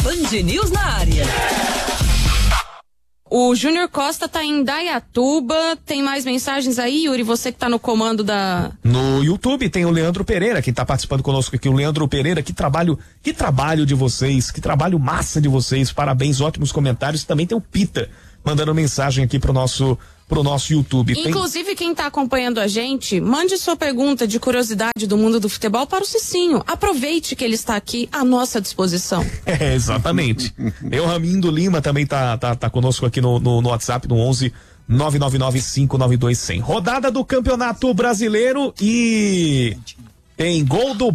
Band News na área. O Júnior Costa tá em Indaiatuba. Tem mais mensagens aí, Yuri? Você que tá no comando da... No YouTube tem o Leandro Pereira, que tá participando conosco aqui. O Leandro Pereira, que trabalho de vocês, que trabalho massa de vocês. Parabéns, ótimos comentários. Também tem o Pita mandando mensagem aqui pro nosso YouTube. Inclusive, quem tá acompanhando a gente, mande sua pergunta de curiosidade do mundo do futebol para o Cicinho. Aproveite que ele está aqui à nossa disposição. Exatamente. O Ramindo Lima também tá conosco aqui no WhatsApp, no 11 999-592-100. Rodada do Campeonato Brasileiro e tem gol do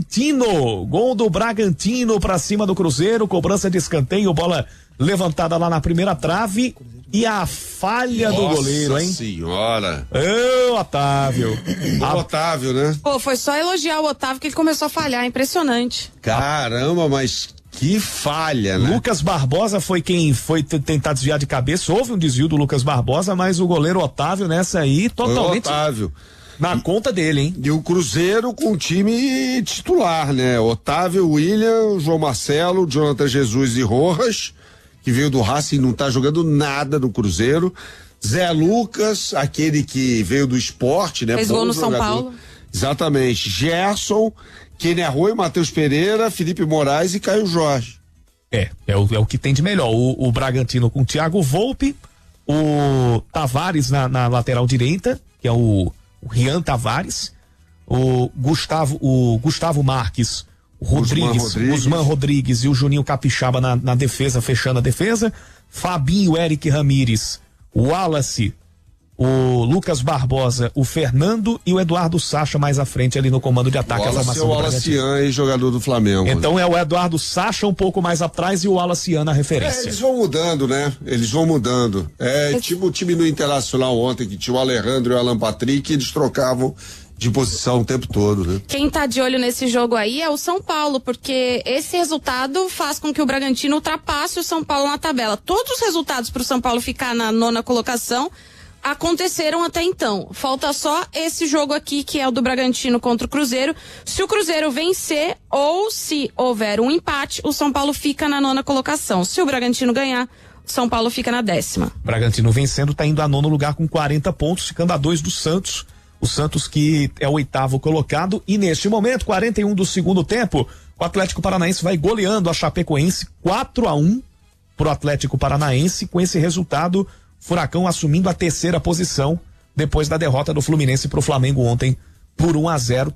Bragantino pra cima do Cruzeiro, cobrança de escanteio, bola levantada lá na primeira trave e a falha do goleiro, hein? Nossa senhora. Ô, Otávio. Otávio, né? Pô, foi só elogiar o Otávio que ele começou a falhar, impressionante. Caramba, mas que falha, né? Lucas Barbosa foi quem foi tentar desviar de cabeça, houve um desvio do Lucas Barbosa, mas o goleiro Otávio nessa aí totalmente Otávio. Na conta dele, hein? E o Cruzeiro com o time titular, né? Otávio, William, João Marcelo, Jonathan Jesus e Rojas, que veio do Racing, não tá jogando nada no Cruzeiro. Zé Lucas, aquele que veio do Sport, né? Fez gol no São Paulo. Exatamente. Gerson, Kenny Arroio, Matheus Pereira, Felipe Moraes e Caio Jorge. É o que tem de melhor. O Bragantino com o Thiago Volpe, o Tavares na lateral direita, que é o Rian Tavares, o Gustavo Marques, o Guzmán Rodrigues e o Juninho Capixaba na defesa, fechando a defesa, Fabinho, Eric Ramírez, o Wallace, o Lucas Barbosa, o Fernando e o Eduardo Sacha mais à frente ali no comando de ataque. O Wallace jogador do Flamengo. Então é o Eduardo Sacha um pouco mais atrás e o Wallace na referência. Eles vão mudando, né? Eles vão mudando. Tipo o time no Internacional ontem, que tinha o Alejandro e o Alan Patrick, eles trocavam de posição o tempo todo, né? Quem tá de olho nesse jogo aí é o São Paulo, porque esse resultado faz com que o Bragantino ultrapasse o São Paulo na tabela. Todos os resultados pro São Paulo ficar na 9ª colocação aconteceram até então. Falta só esse jogo aqui, que é o do Bragantino contra o Cruzeiro. Se o Cruzeiro vencer ou se houver um empate, o São Paulo fica na 9ª colocação. Se o Bragantino ganhar, o São Paulo fica na 10ª. Bragantino vencendo, tá indo a 9º lugar com 40 pontos, ficando a 2 do Santos. O Santos que é o 8º colocado e neste momento, 41 do segundo tempo, o Atlético Paranaense vai goleando a Chapecoense 4-1 pro Atlético Paranaense. Com esse resultado, Furacão assumindo a terceira posição depois da derrota do Fluminense pro Flamengo ontem por 1-0,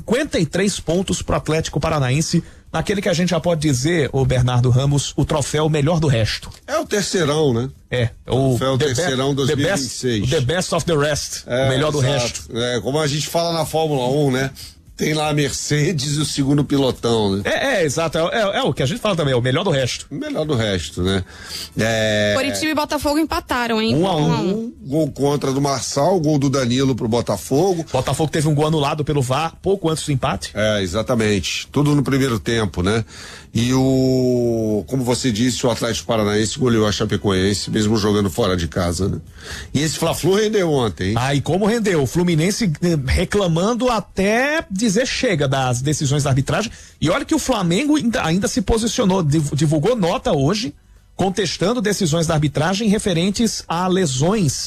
53 pontos pro Atlético Paranaense, naquele que a gente já pode dizer, o Bernardo Ramos, o troféu melhor do resto. É o terceirão, né? O troféu terceirão 2026. The best of the rest, o melhor do resto. Como a gente fala na Fórmula 1, né? Tem lá a Mercedes e o segundo pilotão, né? Exato, é o que a gente fala também, é o melhor do resto. O melhor do resto, né? Curitiba e Botafogo empataram, hein? 1-1, gol contra do Marçal, gol do Danilo pro Botafogo. Botafogo teve um gol anulado pelo VAR pouco antes do empate. Exatamente, tudo no primeiro tempo, né? E como você disse, o Atlético Paranaense goleou a Chapecoense, mesmo jogando fora de casa, né? E esse Fla-Flu rendeu ontem, hein? E como rendeu? O Fluminense reclamando até dizer chega das decisões da arbitragem. E olha que o Flamengo ainda se posicionou, divulgou nota hoje, contestando decisões da arbitragem referentes a lesões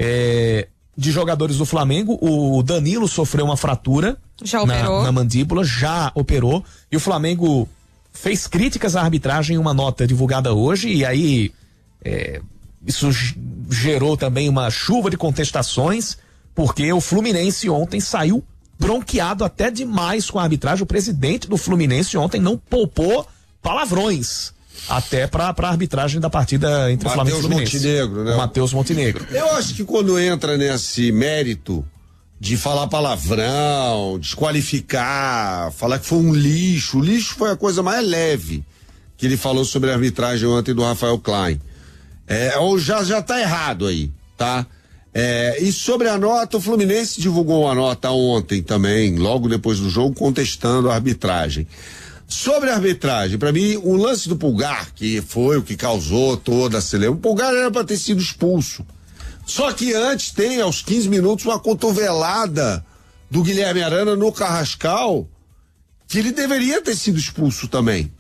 de jogadores do Flamengo. O Danilo sofreu uma fratura na mandíbula, já operou, e o Flamengo fez críticas à arbitragem em uma nota divulgada hoje, e aí isso gerou também uma chuva de contestações, porque o Fluminense ontem saiu bronqueado até demais com a arbitragem. O presidente do Fluminense ontem não poupou palavrões até pra arbitragem da partida entre Flamengo e Fluminense. Montenegro, né? Matheus Montenegro. Eu acho que quando entra nesse mérito de falar palavrão, desqualificar, falar que foi um lixo, o lixo foi a coisa mais leve que ele falou sobre a arbitragem ontem do Rafael Klein. Ou já tá errado aí, tá? E sobre a nota, o Fluminense divulgou uma nota ontem também, logo depois do jogo, contestando a arbitragem. Sobre a arbitragem, pra mim, o lance do Pulgar, que foi o que causou toda a celeuma, o Pulgar era pra ter sido expulso. Só que antes tem, aos 15 minutos, uma cotovelada do Guilherme Arana no Carrascal, que ele deveria ter sido expulso também.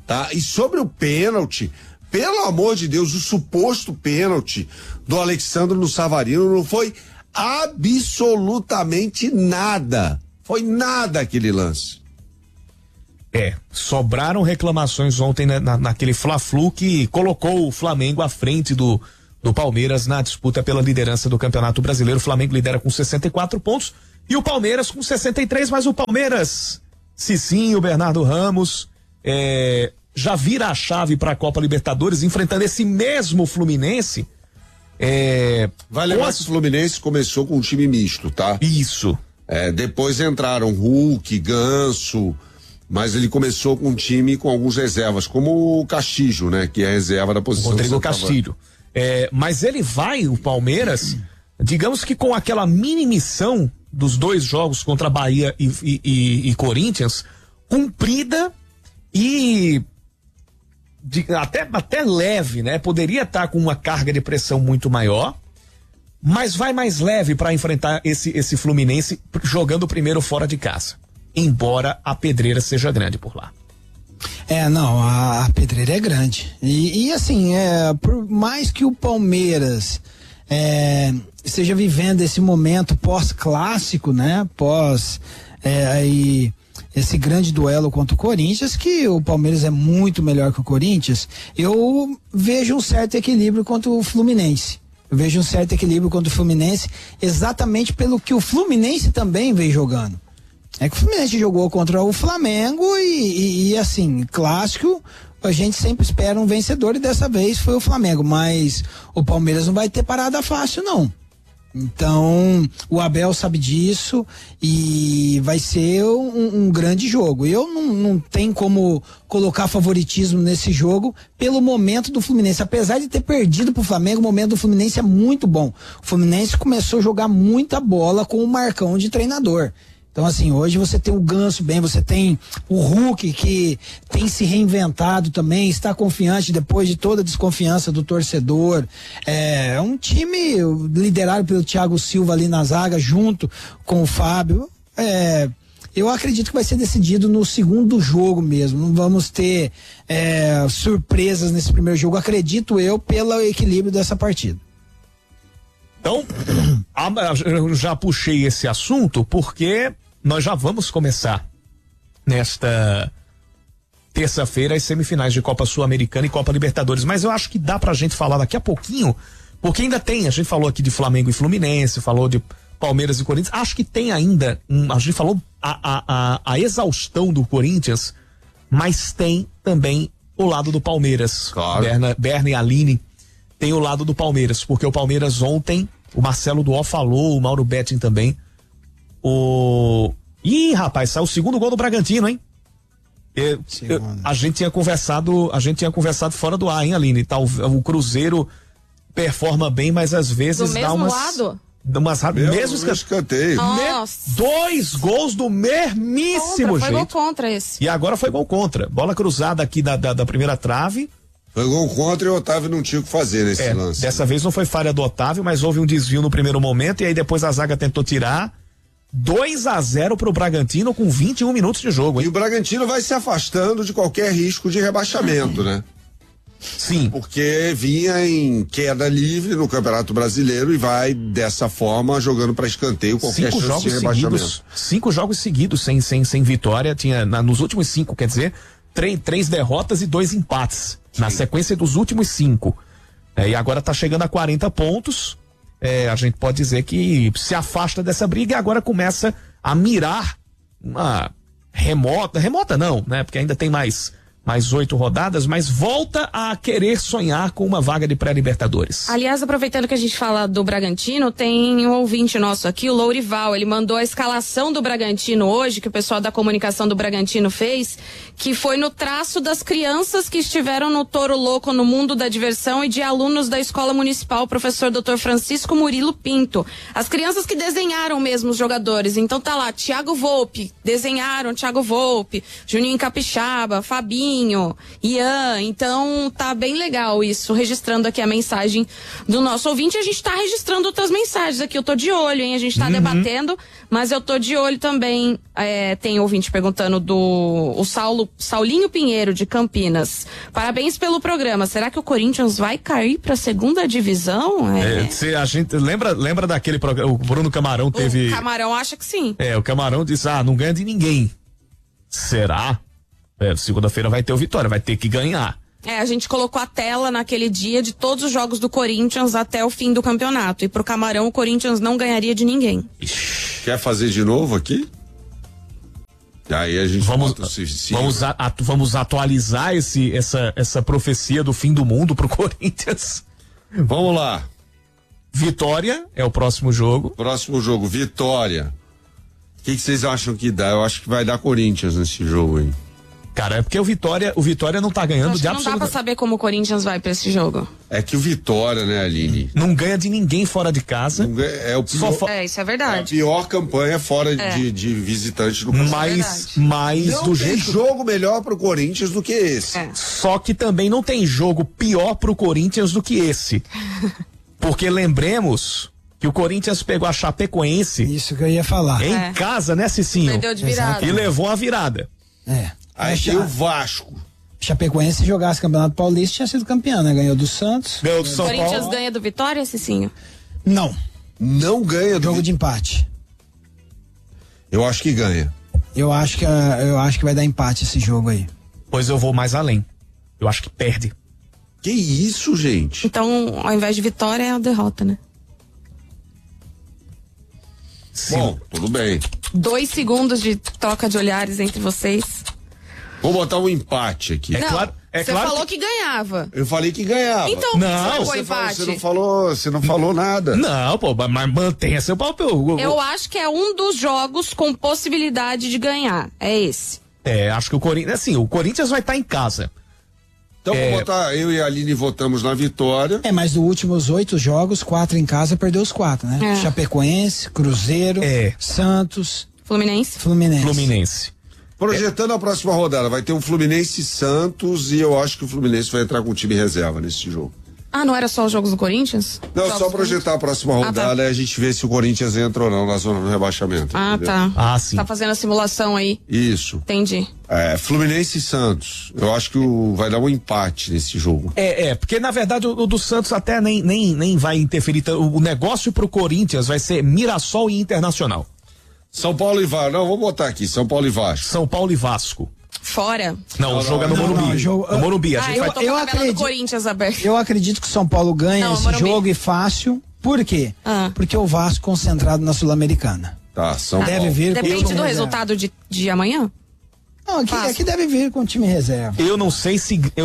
tá? E sobre o pênalti, pelo amor de Deus, o suposto pênalti do Alexandre no Savarino não foi absolutamente nada. Foi nada aquele lance. Sobraram reclamações ontem naquele Fla-Flu que colocou o Flamengo à frente do Palmeiras na disputa pela liderança do Campeonato Brasileiro. O Flamengo lidera com 64 pontos e o Palmeiras com 63, mas o Palmeiras, Cicinho, Bernardo Ramos, já vira a chave para a Copa Libertadores, enfrentando esse mesmo Fluminense. Vai lembrar que o Fluminense começou com um time misto, tá? Isso. Depois entraram Hulk, Ganso, mas ele começou com um time com alguns reservas, como o Castillo, né? Que é a reserva da posição. Rodrigo Castillo. Mas ele vai, o Palmeiras, digamos que com aquela mini missão dos 2 jogos contra Bahia e Corinthians, cumprida e até leve, né? Poderia estar com uma carga de pressão muito maior, mas vai mais leve para enfrentar esse Fluminense jogando primeiro fora de casa, embora a pedreira seja grande por lá. Não, a pedreira é grande. E assim, por mais que o Palmeiras esteja vivendo esse momento pós-clássico, né? Aí esse grande duelo contra o Corinthians, que o Palmeiras é muito melhor que o Corinthians, eu vejo um certo equilíbrio contra o Fluminense. Exatamente pelo que o Fluminense também vem jogando. É que o Fluminense jogou contra o Flamengo e assim, clássico, a gente sempre espera um vencedor e dessa vez foi o Flamengo, mas o Palmeiras não vai ter parada fácil, não. Então, o Abel sabe disso e vai ser um grande jogo. Eu não tenho como colocar favoritismo nesse jogo pelo momento do Fluminense. Apesar de ter perdido pro Flamengo, o momento do Fluminense é muito bom. O Fluminense começou a jogar muita bola com o Marcão de treinador. Então, assim, hoje você tem o Ganso bem, você tem o Hulk que tem se reinventado também, está confiante depois de toda a desconfiança do torcedor. É um time liderado pelo Thiago Silva ali na zaga, junto com o Fábio. Eu acredito que vai ser decidido no segundo jogo mesmo. Não vamos ter surpresas nesse primeiro jogo, acredito eu, pelo equilíbrio dessa partida. Então, eu já puxei esse assunto porque nós já vamos começar nesta terça-feira as semifinais de Copa Sul-Americana e Copa Libertadores, mas eu acho que dá pra gente falar daqui a pouquinho, porque ainda tem, a gente falou aqui de Flamengo e Fluminense, falou de Palmeiras e Corinthians, acho que tem ainda, a gente falou a exaustão do Corinthians, mas tem também o lado do Palmeiras. Claro. Berna e Aline tem o lado do Palmeiras, porque o Palmeiras ontem, o Marcelo Duó falou, o Mauro Betting também, rapaz, saiu o segundo gol do Bragantino, hein? A gente tinha conversado fora do ar, hein, Aline? O Cruzeiro performa bem, mas às vezes do mesmo lado? Mesmo escanteio. 2 gols do mesmíssimo jeito. Foi gol contra esse. E agora foi gol contra. Bola cruzada aqui da primeira trave. Foi gol contra e o Otávio não tinha o que fazer nesse lance. Dessa vez não foi falha do Otávio, mas houve um desvio no primeiro momento e aí depois a zaga tentou tirar. 2-0 pro Bragantino com 21 minutos de jogo, hein? E o Bragantino vai se afastando de qualquer risco de rebaixamento, né? Sim. Porque vinha em queda livre no Campeonato Brasileiro e vai dessa forma jogando para escanteio qualquer chance de rebaixamento. 5 jogos seguidos sem vitória, tinha nos últimos 5, quer dizer, 3 derrotas e 2 empates. Sim. Na sequência dos últimos 5. E agora tá chegando a 40 pontos. A gente pode dizer que se afasta dessa briga e agora começa a mirar uma remota não, né? Porque ainda tem mais 8 rodadas, mas volta a querer sonhar com uma vaga de pré-Libertadores. Aliás, aproveitando que a gente fala do Bragantino, tem um ouvinte nosso aqui, o Lourival, ele mandou a escalação do Bragantino hoje, que o pessoal da comunicação do Bragantino fez, que foi no traço das crianças que estiveram no Toro Louco no Mundo da Diversão e de alunos da Escola Municipal, professor Dr. Francisco Murilo Pinto. As crianças que desenharam mesmo os jogadores, então tá lá, Thiago Volpe, desenharam Thiago Volpe, Juninho Capixaba, Fabinho, Juninho, Ian, então tá bem legal isso, registrando aqui a mensagem do nosso ouvinte. A gente tá registrando outras mensagens aqui, eu tô de olho, hein? A gente tá debatendo, mas eu tô de olho também. Tem ouvinte perguntando do Saulinho Pinheiro, de Campinas. Parabéns pelo programa. Será que o Corinthians vai cair pra segunda divisão? A gente lembra daquele programa, o Bruno Camarão teve... O Camarão acha que sim. O Camarão disse, não ganha de ninguém. Será? Segunda-feira vai ter o Vitória, vai ter que ganhar. A gente colocou a tela naquele dia de todos os jogos do Corinthians até o fim do campeonato. E pro Camarão, o Corinthians não ganharia de ninguém. Quer fazer de novo aqui? Aí a gente vamos atualizar essa profecia do fim do mundo pro Corinthians. Vamos lá. Vitória é o próximo jogo. Próximo jogo, Vitória. O que vocês acham que dá? Eu acho que vai dar Corinthians nesse jogo aí. Cara, é porque o Vitória não tá ganhando de absolutamente. Não dá pra saber como o Corinthians vai pra esse jogo. É que o Vitória, né, Aline? Não ganha de ninguém fora de casa. É o pior, isso é verdade. É a pior campanha fora de visitante do Corinthians. Mas não do jeito. Não tem jogo melhor pro Corinthians do que esse. Só que também não tem jogo pior pro Corinthians do que esse. Porque lembremos que o Corinthians pegou a Chapecoense. Isso que eu ia falar. Em casa, né, Cicinho? Perdeu de virada. E levou a virada. Aí tem o Vasco. Chapecoense, se jogasse Campeonato Paulista, tinha sido campeão, né? Ganhou do Santos. Ganhou do São Paulo. Corinthians ganha do Vitória, Cicinho? Não. Não ganha do jogo de empate. Eu acho que ganha. Eu acho que vai dar empate esse jogo aí. Pois eu vou mais além. Eu acho que perde. Que isso, gente? Então, ao invés de vitória, é a derrota, né? Sim. Bom, tudo bem. 2 segundos de troca de olhares entre vocês. Vou botar um empate aqui. Você falou que ganhava. Eu falei que ganhava. Então, não, você empate? Você não falou nada. Não, mas mantenha seu papel. Eu acho que é um dos jogos com possibilidade de ganhar. É esse. Acho que o Corinthians, assim, o Corinthians vai estar em casa. Então vou botar, eu e a Aline votamos na vitória. Mas dos últimos 8 jogos, 4 em casa, perdeu os 4, né? Chapecoense, Cruzeiro, Santos, Fluminense. Projetando a próxima rodada, vai ter um Fluminense e Santos e eu acho que o Fluminense vai entrar com o time reserva nesse jogo. Não era só os jogos do Corinthians? Não, só projetar a próxima rodada e a gente vê se o Corinthians entra ou não na zona do rebaixamento. Entendeu? Tá. Sim. Tá fazendo a simulação aí. Isso. Entendi. Fluminense e Santos. Eu acho que vai dar um empate nesse jogo. Porque na verdade o do Santos até nem vai interferir. O negócio pro Corinthians vai ser Mirassol e Internacional. São Paulo e Vasco. Não, vou botar aqui. São Paulo e Vasco. São Paulo e Vasco. Fora? Não, o jogo é no Morumbi. No Morumbi. Eu acredito do Corinthians aberto. Eu acredito que o São Paulo ganha esse jogo e fácil. Por quê? Porque o Vasco concentrado na Sul-Americana. Tá, São Paulo. Deve vir Depende do resultado de amanhã? Não, aqui deve vir com o time reserva. Eu não sei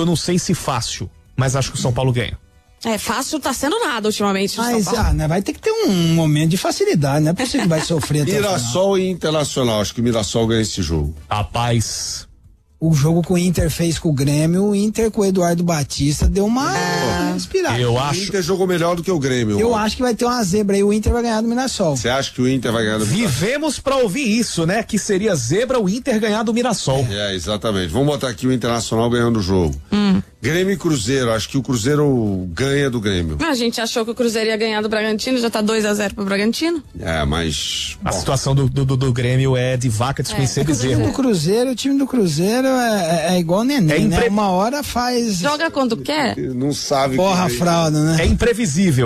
se fácil, mas acho que o São Paulo ganha. Fácil tá sendo nada ultimamente. Mas né, vai ter que ter um momento de facilidade, não é possível que vai sofrer até Mirassol e Internacional, acho que o Mirassol ganha esse jogo. Rapaz, o jogo que o Inter fez com o Grêmio, o Inter com o Eduardo Batista deu uma inspirada. Eu O acho. Inter jogou melhor do que o Grêmio. Eu acho que vai ter uma zebra aí, o Inter vai ganhar do Mirassol. Você acha que o Inter vai ganhar do Mirassol? Vivemos pra ouvir isso, né? Que seria zebra o Inter ganhar do Mirassol. Exatamente. Vamos botar aqui o Internacional ganhando o jogo. Grêmio e Cruzeiro, acho que o Cruzeiro ganha do Grêmio. A gente achou que o Cruzeiro ia ganhar do Bragantino, já tá 2-0 pro Bragantino. Mas... A situação do Grêmio é de vaca desconhecer bezerro. O time do Cruzeiro é igual neném, né? Uma hora faz... Joga quando quer. Não sabe... Porra, a fralda, né? É imprevisível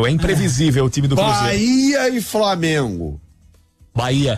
o time do Cruzeiro. Bahia e Flamengo. Bahia.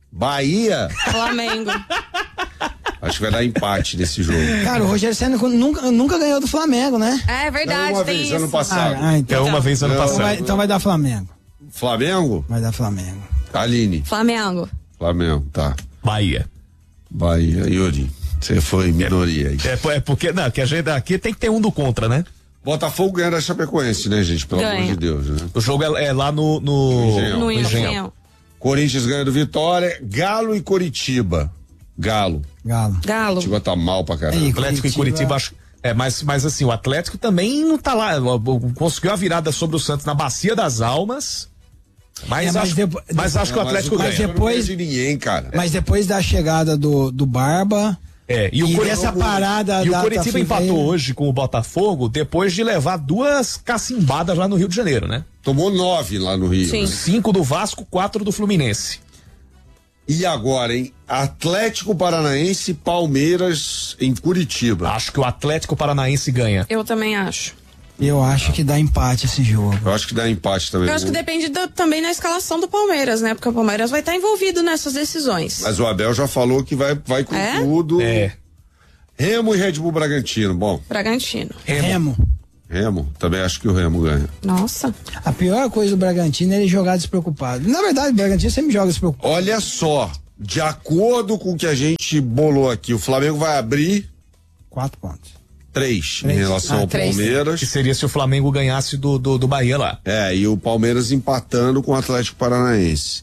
Flamengo. Acho que vai dar empate nesse jogo. Cara, o Rogério Ceni nunca ganhou do Flamengo, né? É verdade, uma tem vez, isso. ano passado. É uma vez ano passado. Então vai dar Flamengo. Flamengo? Vai dar Flamengo. Aline. Flamengo, tá. Bahia. Yuri. Você foi minoria aí. É porque, não, que a gente aqui tem que ter um do contra, né? Botafogo ganha da Chapecoense, né, gente? Pelo amor de Deus, né? O jogo é lá no Engenhão. Corinthians ganha do Vitória, Galo e Coritiba. Galo. Curitiba tá mal pra caramba. Atlético e Curitiba, acho. Mas assim, o Atlético também não tá lá. Conseguiu a virada sobre o Santos na Bacia das Almas. Mas acho que o Atlético ganha. Mas depois de ninguém, cara. Mas depois da chegada do Barba, E o essa parada e o da Coritiba empatou Friveira. hoje com o Botafogo depois de levar 2 cacimbadas lá no Rio de Janeiro, né? Tomou 9 lá no Rio. Sim. Né? 5 do Vasco, 4 do Fluminense. E agora, hein? Atlético Paranaense e Palmeiras em Curitiba. Acho que o Atlético Paranaense ganha. Eu também acho. Eu acho que dá empate esse jogo. Eu acho que dá empate também. Eu acho que depende também da escalação do Palmeiras, né? Porque o Palmeiras vai estar envolvido nessas decisões. Mas o Abel já falou que vai com tudo. Remo e Red Bull Bragantino. Bom. Bragantino. Remo. Também acho que o Remo ganha. Nossa. A pior coisa do Bragantino é ele jogar despreocupado. Na verdade, o Bragantino sempre joga despreocupado. Olha só, de acordo com o que a gente bolou aqui, o Flamengo vai abrir 4 pontos. 3 em relação ao 3. Palmeiras. Que seria se o Flamengo ganhasse do Bahia lá. E o Palmeiras empatando com o Atlético Paranaense.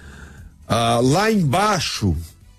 Lá embaixo,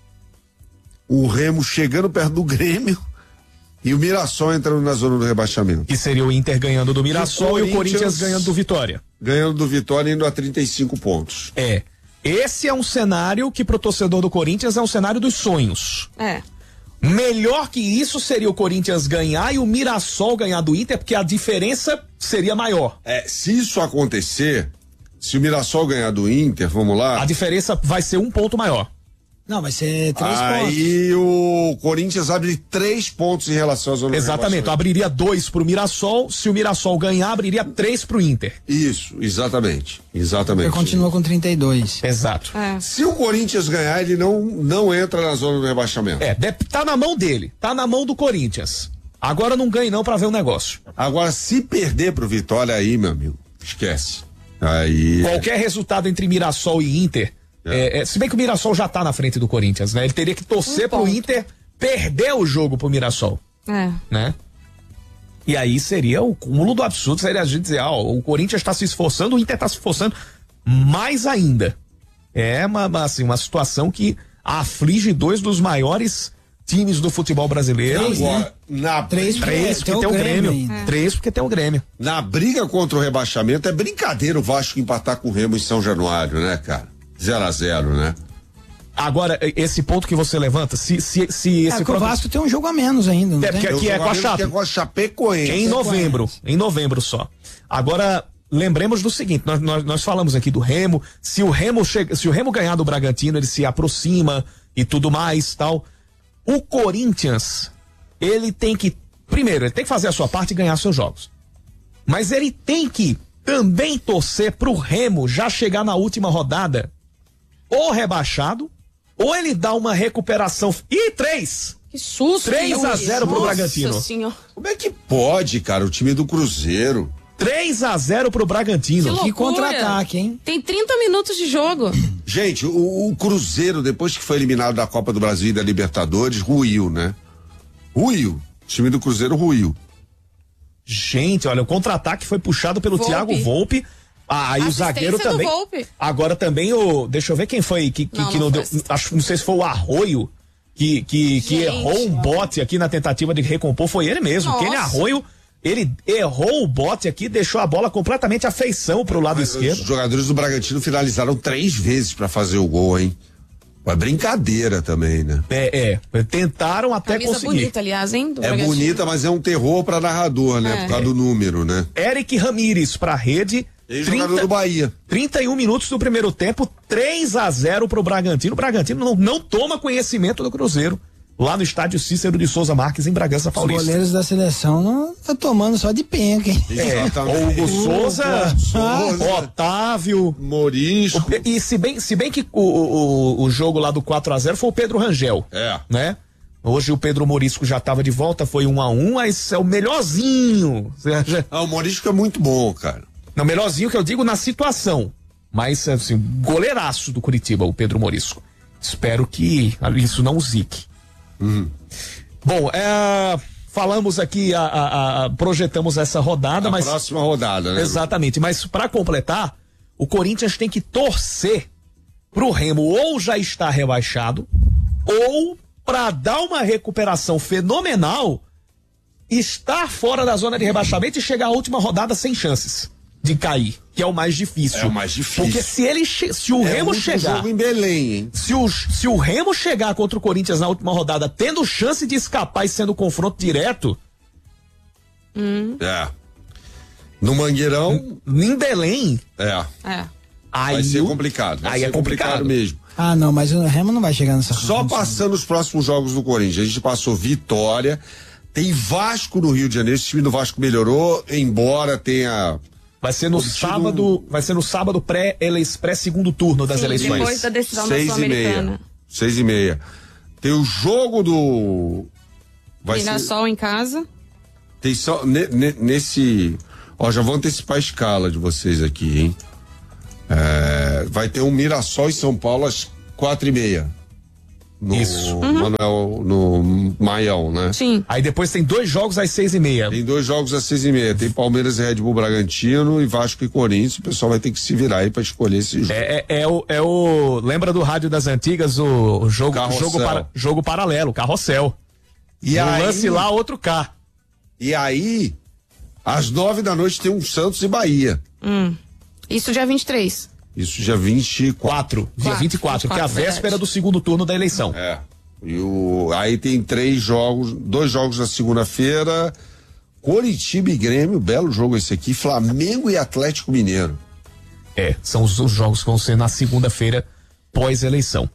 o Remo chegando perto do Grêmio e o Mirassol entrando na zona do rebaixamento. Que seria o Inter ganhando do Mirassol e o Corinthians ganhando do Vitória. Ganhando do Vitória indo a 35 pontos. Esse é um cenário que pro torcedor do Corinthians é um cenário dos sonhos. Melhor que isso seria o Corinthians ganhar e o Mirassol ganhar do Inter, porque a diferença seria maior. Se isso acontecer, se o Mirassol ganhar do Inter, vamos lá. A diferença vai ser 1 ponto maior. Não, vai ser 3 pontos. Aí o Corinthians abre 3 pontos em relação à zona do Exatamente, abriria 2 pro Mirassol, se o Mirassol ganhar, abriria 3 pro Inter. Isso, exatamente. Ele continua com 32. Exato. Se o Corinthians ganhar, ele não entra na zona do rebaixamento. Tá na mão dele, tá na mão do Corinthians. Agora não ganhe não pra ver o negócio. Agora, se perder pro Vitória aí, meu amigo, esquece. Aí. Qualquer resultado entre Mirassol e Inter, se bem que o Mirassol já tá na frente do Corinthians, né? Ele teria que torcer pro Inter perder o jogo pro Mirassol. Né? E aí seria o cúmulo do absurdo, seria a gente dizer, o Corinthians tá se esforçando, o Inter tá se esforçando mais ainda. É uma situação que aflige 2 dos maiores times do futebol brasileiro. 3 porque tem o Grêmio. 3 porque tem o Grêmio. Na briga contra o rebaixamento, é brincadeira o Vasco empatar com o Remo em São Januário, né, cara? 0-0, né? Agora, esse ponto que você levanta, se esse o Vasco tem um jogo a menos ainda, não tem? Porque aqui é com a Chape. É com a Chapecoense. Em novembro só. Agora, lembremos do seguinte, nós falamos aqui do Remo, se o Remo ganhar do Bragantino, ele se aproxima e tudo mais, tal. O Corinthians, ele tem que fazer a sua parte e ganhar seus jogos. Mas ele tem que também torcer pro Remo já chegar na última rodada ou rebaixado, ou ele dá uma recuperação. E 3! Que susto! 3-0 pro Bragantino. Senhora. Como é que pode, cara, o time do Cruzeiro? 3-0 pro Bragantino. Que contra-ataque, hein? Tem 30 minutos de jogo. Gente, o Cruzeiro, depois que foi eliminado da Copa do Brasil e da Libertadores, ruiu, né? Ruiu. O time do Cruzeiro ruiu. Gente, olha, o contra-ataque foi puxado pelo Thiago Volpe. Aí o zagueiro também. Agora também deixa eu ver quem foi que não deu. Não sei se foi o Arroio que errou um bote aqui na tentativa de recompor. Foi ele mesmo. Aquele Arroio, ele errou o bote aqui, deixou a bola completamente à feição pro lado esquerdo. Os jogadores do Bragantino finalizaram 3 vezes pra fazer o gol, hein? É brincadeira também, né? Tentaram até Camisa conseguir. Bonita, aliás, hein? Bonita, mas é um terror pra narrador, né? Por causa do número, né? Eric Ramírez pra rede. Ex-jogador do Bahia. 31 minutos do primeiro tempo, 3-0 pro Bragantino. O Bragantino não toma conhecimento do Cruzeiro. Lá no estádio Cícero de Souza Marques, em Bragança Paulista. Os goleiros da seleção não tá tomando só de penca, hein? O Hugo Souza, Otávio, Morisco. E se bem que o jogo lá do 4-0 foi o Pedro Rangel. Né? Hoje o Pedro Morisco já estava de volta, foi 1-1, mas é o melhorzinho. O Morisco é muito bom, cara. Não, melhorzinho que eu digo na situação. Mas, assim, goleiraço do Curitiba, o Pedro Morisco. Espero que isso não o zique. Bom, falamos aqui, projetamos essa rodada, mas próxima rodada, né? Exatamente, mas para completar, o Corinthians tem que torcer pro Remo ou já estar rebaixado, ou para dar uma recuperação fenomenal, estar fora da zona de rebaixamento e chegar à última rodada sem chances de cair. que é o mais difícil. É o mais difícil. Porque se o Remo chegar... jogo em Belém, hein? Se o Remo chegar contra o Corinthians na última rodada, tendo chance de escapar e sendo confronto direto... É. No Mangueirão... Em Belém... Vai ser complicado. Vai ser complicado mesmo. Ah, não, mas o Remo não vai chegar nessa Só passando os próximos jogos do Corinthians. A gente passou Vitória, tem Vasco no Rio de Janeiro. Esse time do Vasco melhorou, embora tenha... Vai ser no sábado pré-segundo turno das eleições. Depois da decisão da Sul-Americana. 6h30. Tem o jogo do... Mirassol em casa. Tem só nesse... Ó, já vou antecipar a escala de vocês aqui, hein? Vai ter um Mirassol em São Paulo às 4h30. Isso. Manuel, no Maião, né? Sim. Aí depois tem 2 jogos às 6h30. Tem 2 jogos às 6h30. Tem Palmeiras e Red Bull Bragantino e Vasco e Corinthians. O pessoal vai ter que se virar aí pra escolher esse jogo. Lembra do rádio das antigas, o jogo paralelo, carrossel. E um aí, lance lá, outro cá. E aí, às 9h tem um Santos e Bahia. Isso dia 23. Isso dia 24. Dia 24, que é a véspera do segundo turno da eleição. Aí tem 2 jogos na segunda-feira. Coritiba e Grêmio, belo jogo esse aqui. Flamengo e Atlético Mineiro. São os jogos que vão ser na segunda-feira pós-eleição.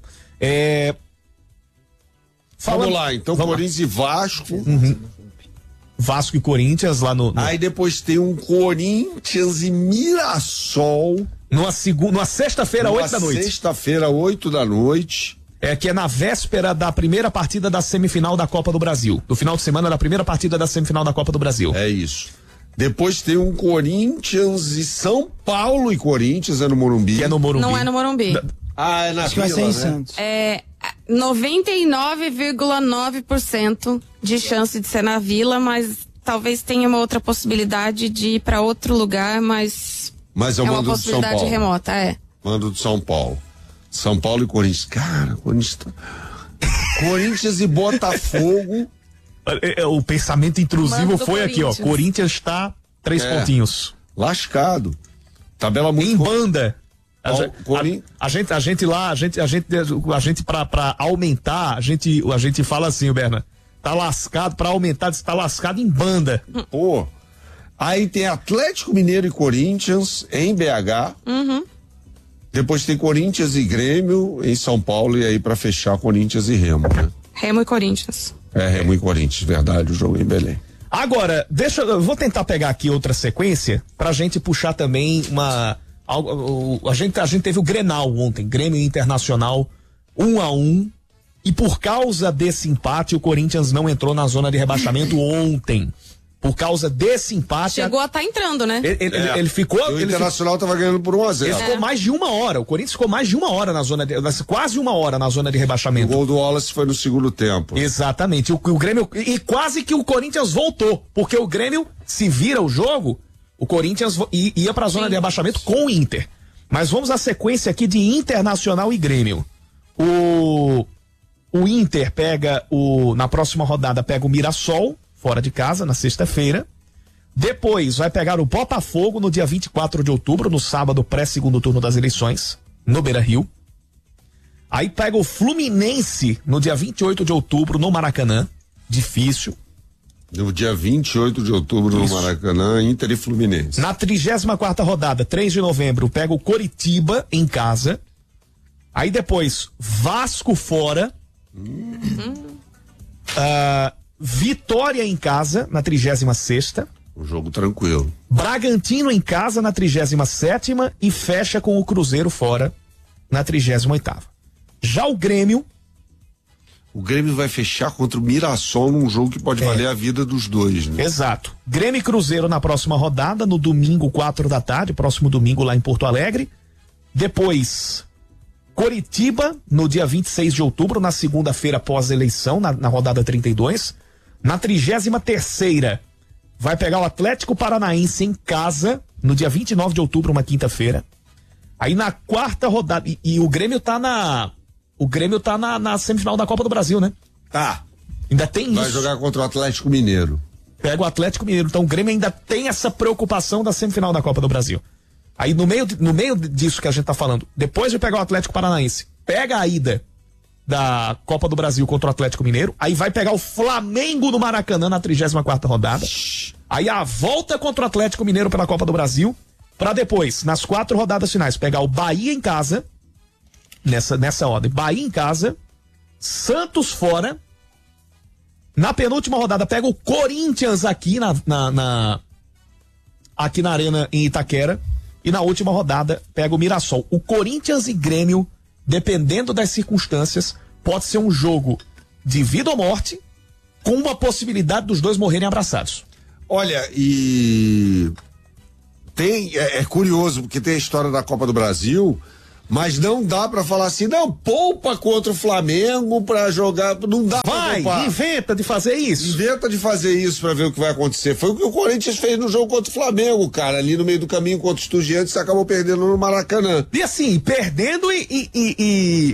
Vamos lá, então Corinthians e Vasco. Vasco e Corinthians lá no... Aí depois tem um Corinthians e Mirassol. Numa sexta-feira, 8 da noite. Sexta-feira, 8 da noite. Que é na véspera da primeira partida da semifinal da Copa do Brasil. Do final de semana da primeira partida da semifinal da Copa do Brasil. É isso. Depois tem um Corinthians e São Paulo e Corinthians, é no Morumbi. Que é no Morumbi. Não é no Morumbi. É na Acho que vai ser em né? Santos. 99,9% de chance de ser na Vila, mas talvez tenha uma outra possibilidade de ir para outro lugar, mas é uma possibilidade remota, Mando do São Paulo. São Paulo e Corinthians. Cara, Corinthians e Botafogo. O pensamento intrusivo foi aqui, ó. Corinthians. Corinthians tá 3 pontinhos. Lascado. Tabela muito... Em banda. A gente pra aumentar, a gente fala assim, Berna, tá lascado, pra aumentar, tá lascado em banda. Pô, aí tem Atlético Mineiro e Corinthians em BH, depois tem Corinthians e Grêmio em São Paulo e aí pra fechar Corinthians e Remo, né? Remo e Corinthians. Remo e Corinthians, verdade, o jogo em Belém. Agora, eu vou tentar pegar aqui outra sequência pra gente puxar também a gente teve o Grenal ontem, Grêmio Internacional 1-1, e por causa desse empate o Corinthians não entrou na zona de rebaixamento ontem. Por causa desse empate... Chegou a estar entrando, né? Ele ficou... O Internacional estava ganhando por 1-0. Ele ficou mais de 1 hora. O Corinthians ficou mais de 1 hora na zona quase 1 hora na zona de rebaixamento. O gol do Wallace foi no segundo tempo. Exatamente. O Grêmio... E quase que o Corinthians voltou. Porque o Grêmio, se vira o jogo, o Corinthians ia pra zona de rebaixamento com o Inter. Mas vamos à sequência aqui de Internacional e Grêmio. O Inter pega na próxima rodada pega o Mirassol, fora de casa, na sexta-feira. Depois vai pegar o Botafogo no dia 24 de outubro, no sábado pré-segundo turno das eleições, no Beira-Rio. Aí pega o Fluminense no dia 28 de outubro, no Maracanã. Difícil. No dia 28 de outubro, no Maracanã, Inter e Fluminense. Na 34ª rodada, 3 de novembro, pega o Coritiba em casa. Aí depois, Vasco fora. Vitória em casa, na 36ª. Um jogo tranquilo. Bragantino em casa, na 37ª. E fecha com o Cruzeiro fora, na 38ª. Já o Grêmio vai fechar contra o Mirassol num jogo que pode valer a vida dos dois, né? Exato. Grêmio e Cruzeiro na próxima rodada, no domingo, 4 da tarde, próximo domingo lá em Porto Alegre. Depois, Coritiba, no dia 26 de outubro, na segunda-feira pós-eleição, na rodada 32. Na 33ª, vai pegar o Atlético Paranaense em casa, no dia 29 de outubro, uma quinta-feira. Aí na 4ª rodada, e o Grêmio tá na semifinal da Copa do Brasil, né? Tá. Ainda tem isso. Vai jogar contra o Atlético Mineiro. Pega o Atlético Mineiro. Então o Grêmio ainda tem essa preocupação da semifinal da Copa do Brasil. Aí no meio disso que a gente tá falando, depois de pegar o Atlético Paranaense, pega a ida da Copa do Brasil contra o Atlético Mineiro, aí vai pegar o Flamengo no Maracanã na 34ª rodada, aí a volta contra o Atlético Mineiro pela Copa do Brasil, pra depois, nas 4 rodadas finais, pegar o Bahia em casa, nessa ordem, Bahia em casa, Santos fora, na penúltima rodada pega o Corinthians aqui aqui na Arena em Itaquera, e na última rodada pega o Mirassol. O Corinthians e Grêmio, dependendo das circunstâncias, pode ser um jogo de vida ou morte, com uma possibilidade dos dois morrerem abraçados. Olha, e é curioso, porque tem a história da Copa do Brasil, mas não dá pra falar assim, não, poupa contra o Flamengo pra jogar, não dá pra poupar. Inventa de fazer isso. Inventa de fazer isso pra ver o que vai acontecer. Foi o que o Corinthians fez no jogo contra o Flamengo, cara, ali no meio do caminho contra o Estudiantes, acabou perdendo no Maracanã. E assim, perdendo e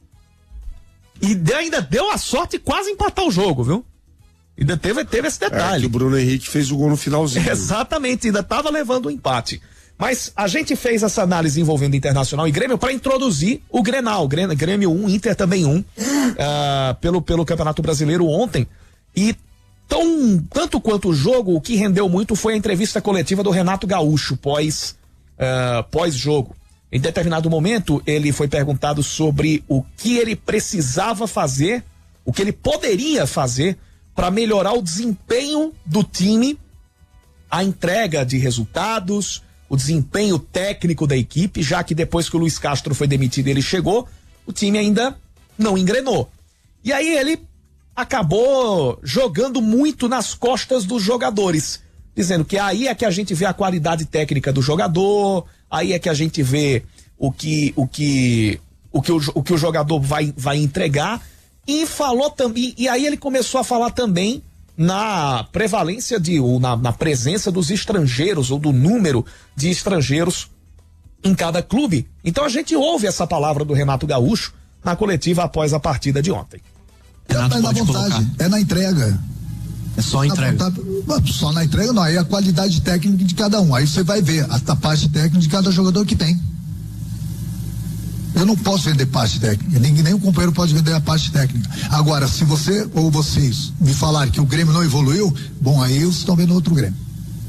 ainda deu a sorte de quase empatar o jogo, viu? Ainda teve esse detalhe. Que o Bruno Henrique fez o gol no finalzinho. Exatamente, ainda tava levando o empate. Mas a gente fez essa análise envolvendo Internacional e Grêmio para introduzir o Grenal. Grêmio 1, Inter também 1, pelo Campeonato Brasileiro ontem. E tanto quanto o jogo, o que rendeu muito foi a entrevista coletiva do Renato Gaúcho pós-jogo. Em determinado momento, ele foi perguntado sobre o que ele precisava fazer, o que ele poderia fazer para melhorar o desempenho do time, a entrega de resultados, o desempenho técnico da equipe, já que depois que o Luiz Castro foi demitido e ele chegou, o time ainda não engrenou. E aí ele acabou jogando muito nas costas dos jogadores, dizendo que aí é que a gente vê a qualidade técnica do jogador, aí é que a gente vê o que o jogador vai entregar, e falou também, e aí ele começou a falar também na prevalência na presença dos estrangeiros, ou do número de estrangeiros em cada clube. Então a gente ouve essa palavra do Renato Gaúcho na coletiva após a partida de ontem. Renato, é na vontade, colocar. É na entrega. É só entrega. Só na entrega não, aí a qualidade técnica de cada um, aí você vai ver a parte técnica de cada jogador que tem. Eu não posso vender parte técnica, nenhum companheiro pode vender a parte técnica. Agora, se você ou vocês me falarem que o Grêmio não evoluiu, bom, aí vocês estão vendo outro Grêmio.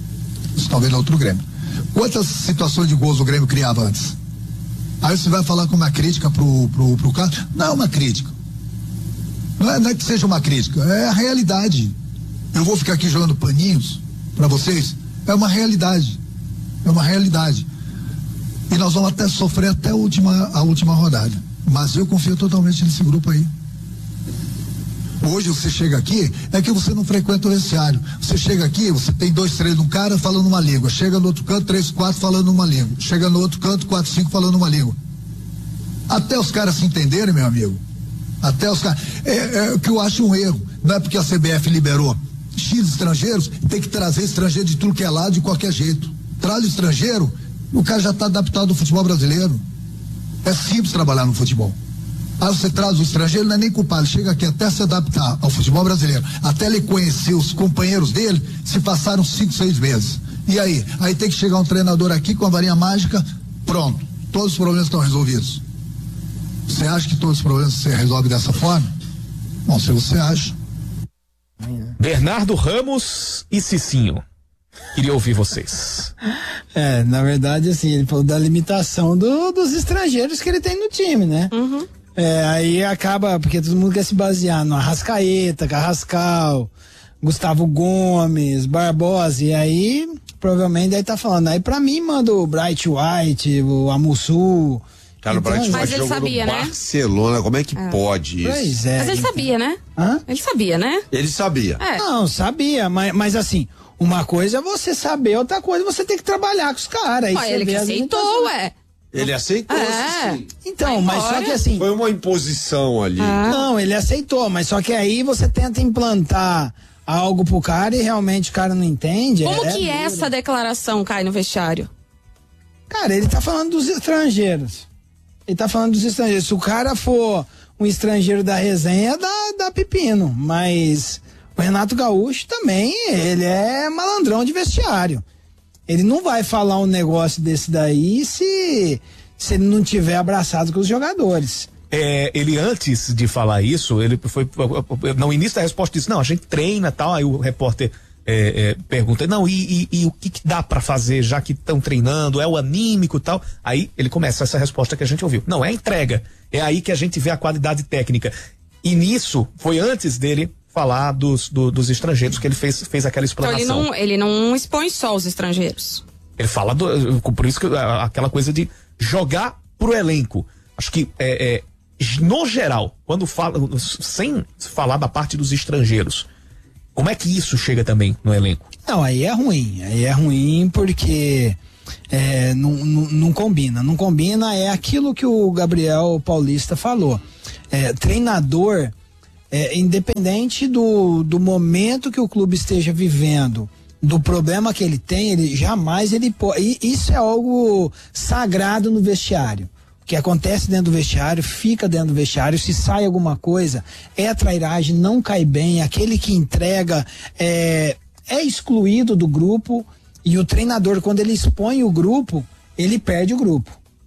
Quantas situações de gols o Grêmio criava antes? Aí você vai falar com uma crítica pro cara? Não é uma crítica. Não é que seja uma crítica, é a realidade. Eu vou ficar aqui jogando paninhos pra vocês? É uma realidade. E nós vamos até sofrer até a última rodada. Mas eu confio totalmente nesse grupo aí. Hoje você chega aqui, é que você não frequenta o vestiário. Você chega aqui, você tem 2, 3 num cara falando uma língua. Chega no outro canto, 3, 4 falando uma língua. Chega no outro canto, 4, 5 falando uma língua. Até os caras se entenderem, meu amigo. Até os caras. É o que eu acho um erro. Não é porque a CBF liberou X estrangeiros, tem que trazer estrangeiro de tudo que é lado, de qualquer jeito. Traz estrangeiro, o cara já está adaptado ao futebol brasileiro. É simples trabalhar no futebol. Aí você traz o estrangeiro, não é nem culpado, chega aqui até se adaptar ao futebol brasileiro, até ele conhecer os companheiros dele, se passaram 5, 6 meses. E aí? Aí tem que chegar um treinador aqui com a varinha mágica, pronto, todos os problemas estão resolvidos. Você acha que todos os problemas se resolvem dessa forma? Bom, se você acha. Bernardo Ramos e Cicinho. Queria ouvir vocês. Na verdade, assim, ele falou da limitação dos estrangeiros que ele tem no time, né? Uhum. Aí acaba, porque todo mundo quer se basear no Arrascaeta, Carrascal, Gustavo Gomes, Barbosa, e aí, provavelmente, aí tá falando. Aí pra mim, manda o Bright White, o Amussu. Cara, então, o Bright White jogou sabia, no Barcelona, como é que pode isso? Pois é. Mas ele sabia, né? Hã? Ele sabia, né? Ele sabia. Não, sabia, mas assim, uma coisa é você saber, outra coisa é você tem que trabalhar com os caras. Ele que aceitou, Ele aceitou, sim. Então, mas só que assim... Foi uma imposição ali. Não, ele aceitou, mas só que aí você tenta implantar algo pro cara e realmente o cara não entende. Como que essa declaração cai no vestiário? Cara, ele tá falando dos estrangeiros. Se o cara for um estrangeiro da resenha, dá pepino. Mas o Renato Gaúcho também, ele é malandrão de vestiário. Ele não vai falar um negócio desse daí se ele não tiver abraçado com os jogadores. Ele antes de falar isso, ele foi no início da resposta disse, não, a gente treina e tal, aí o repórter pergunta, não, e o que dá pra fazer já que estão treinando, é o anímico e tal, aí ele começa essa resposta que a gente ouviu, não, é a entrega, é aí que a gente vê a qualidade técnica, e nisso foi antes dele falar dos estrangeiros que ele fez aquela explanação. Então ele não expõe só os estrangeiros. Ele fala por isso que aquela coisa de jogar pro elenco, acho que no geral, quando fala, sem falar da parte dos estrangeiros, como é que isso chega também no elenco? Não, aí é ruim porque não combina, é aquilo que o Gabriel Paulista falou, treinador, independente do momento que o clube esteja vivendo, do problema que ele tem, isso é algo sagrado no vestiário. O que acontece dentro do vestiário, fica dentro do vestiário, se sai alguma coisa, é trairagem, não cai bem, aquele que entrega é excluído do grupo, e o treinador, quando ele expõe o grupo, ele perde o grupo.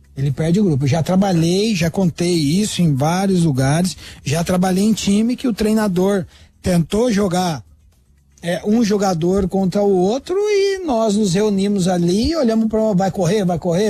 Já contei isso em vários lugares, já trabalhei em time que o treinador tentou jogar um jogador contra o outro e nós nos reunimos ali e olhamos para vai correr?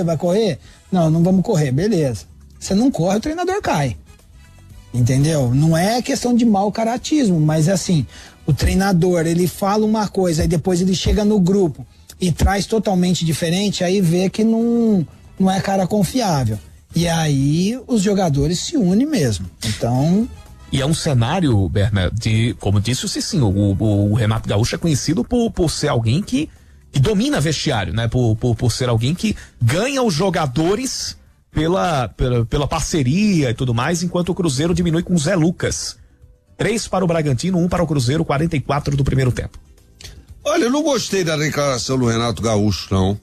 Não vamos correr, beleza. Você não corre, o treinador cai. Entendeu? Não é questão de mau caratismo, mas assim, o treinador, ele fala uma coisa e depois ele chega no grupo e traz totalmente diferente, aí vê que não é cara confiável. E aí os jogadores se unem mesmo. Então... E é um cenário, Berna, como disse o Cicinho, o Renato Gaúcho é conhecido por ser alguém que domina vestiário, né? Por ser alguém que ganha os jogadores pela parceria e tudo mais, enquanto o Cruzeiro diminui com o Zé Lucas. 3 para o Bragantino, 1 para o Cruzeiro, 44 do primeiro tempo. Olha, eu não gostei da declaração do Renato Gaúcho, não.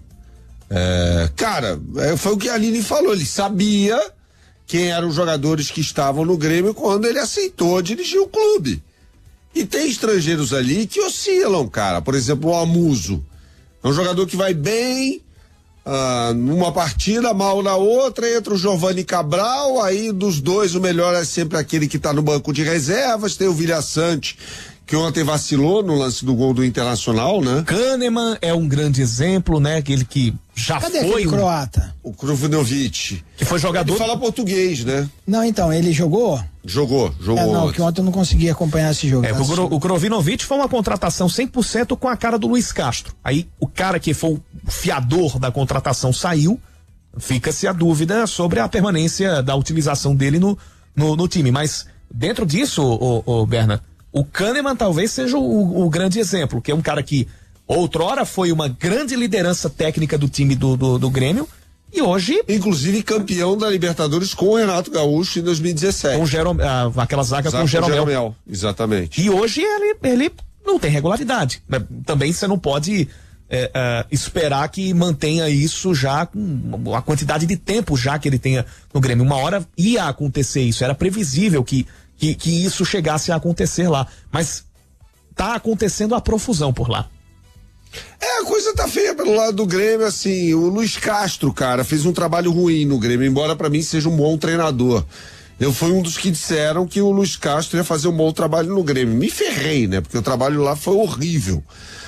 Foi o que a Aline falou, ele sabia quem eram os jogadores que estavam no Grêmio quando ele aceitou dirigir o clube. E tem estrangeiros ali que oscilam, cara. Por exemplo, o Amuso. É um jogador que vai bem numa partida, mal na outra, entra o Giovani Cabral, aí dos dois o melhor é sempre aquele que tá no banco de reservas, tem o Vilhaçante, que ontem vacilou no lance do gol do Internacional, né? Kahneman é um grande exemplo, né? Aquele que já foi croata. O Kruvinovic. Que foi jogador. Ele fala português, né? Não, então, ele jogou? Jogou. Não, que ontem eu não consegui acompanhar esse jogo. O Kruvinovic foi uma contratação 100% com a cara do Luiz Castro. Aí o cara que foi o fiador da contratação saiu, fica-se a dúvida sobre a permanência da utilização dele no time. Mas dentro disso, Berna, o Kahneman talvez seja o grande exemplo, que é um cara que outrora foi uma grande liderança técnica do time do Grêmio e hoje... Inclusive campeão da Libertadores com o Renato Gaúcho em 2017. Com aquela zaga com o Jeromel. Exatamente. E hoje ele não tem regularidade. Também você não pode esperar que mantenha isso já com a quantidade de tempo já que ele tenha no Grêmio. Uma hora ia acontecer isso, era previsível que isso chegasse a acontecer lá, mas tá acontecendo a profusão por lá. A coisa tá feia pelo lado do Grêmio, assim, o Luiz Castro, cara, fez um trabalho ruim no Grêmio, embora pra mim seja um bom treinador. Eu fui um dos que disseram que o Luiz Castro ia fazer um bom trabalho no Grêmio. Me ferrei, né, porque o trabalho lá foi horrível.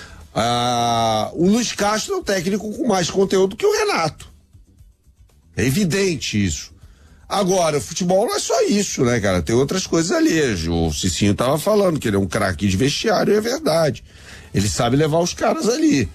O Luiz Castro é um técnico com mais conteúdo que o Renato. É evidente isso. Agora, o futebol não é só isso, né, cara? Tem outras coisas ali. O Cicinho tava falando que ele é um craque de vestiário, e é verdade. Ele sabe levar os caras ali.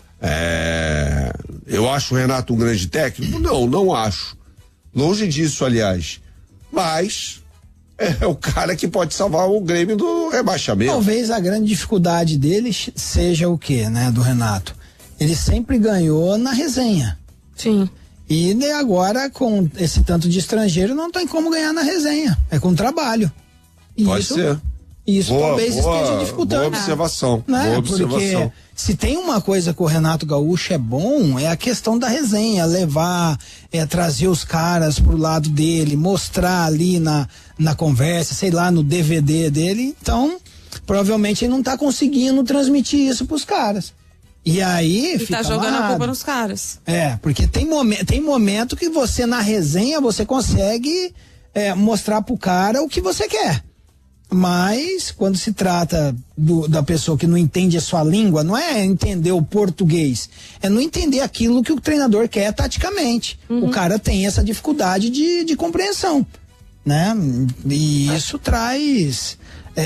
Eu acho o Renato um grande técnico? Não acho. Longe disso, aliás. Mas é o cara que pode salvar o Grêmio do rebaixamento. Talvez a grande dificuldade dele seja o quê, né, do Renato? Ele sempre ganhou na resenha. Sim. E agora, com esse tanto de estrangeiro, não tem como ganhar na resenha. É com trabalho. E pode ser. Isso talvez esteja dificultando. Boa observação. Né? Boa observação. Porque se tem uma coisa que o Renato Gaúcho é bom, é a questão da resenha, levar, trazer os caras pro lado dele, mostrar ali na conversa, sei lá, no DVD dele. Então, provavelmente ele não tá conseguindo transmitir isso pros caras. E aí E fica tá jogando amarrado. a culpa nos caras. Porque tem momento que você, na resenha, você consegue mostrar pro cara o que você quer. Mas, quando se trata da pessoa que não entende a sua língua, não é entender o português, é não entender aquilo que o treinador quer taticamente. O cara tem essa dificuldade de compreensão, né? E isso traz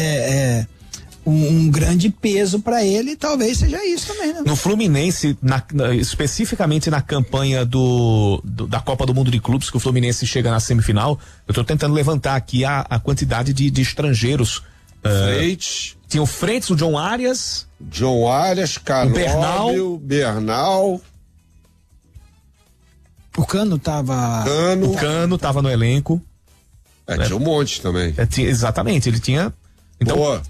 um grande peso para ele, e talvez seja isso também, né? No Fluminense, especificamente na campanha da Copa do Mundo de Clubes, que o Fluminense chega na semifinal, eu tô tentando levantar aqui a quantidade de estrangeiros. Freitas. Tinha o Freitas, o John Arias, Canóbio, Bernal. O Cano tava. o Cano tava no elenco. Tinha um monte também. Exatamente, ele tinha. Então, Boa.